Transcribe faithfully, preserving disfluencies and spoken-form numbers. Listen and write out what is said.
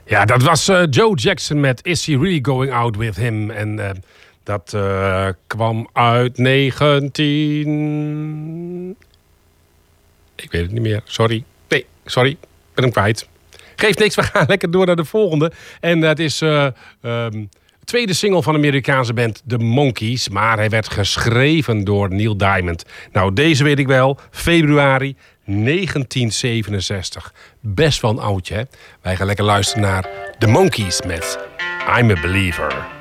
Ja, dat was uh, Joe Jackson met Is He Really Going Out With Him? En uh, dat uh, kwam uit negentien... Ik weet het niet meer, sorry. Nee, sorry, ik ben hem kwijt. Geeft niks, we gaan lekker door naar de volgende. En dat is uh, um, de tweede single van de Amerikaanse band The Monkees. Maar hij werd geschreven door Neil Diamond. Nou, deze weet ik wel. Februari negentien zevenenzestig. Best wel een oudje, hè? Wij gaan lekker luisteren naar The Monkees met I'm a Believer.